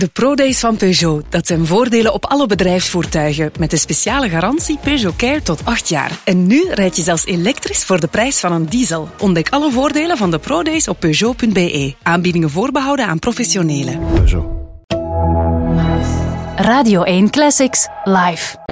De ProDays van Peugeot, dat zijn voordelen op alle bedrijfsvoertuigen met de speciale garantie Peugeot Care tot 8 jaar. En nu rijd je zelfs elektrisch voor de prijs van een diesel. Ontdek alle voordelen van de ProDays op Peugeot.be. Aanbiedingen voorbehouden aan professionelen. Peugeot. Radio 1 Classics live.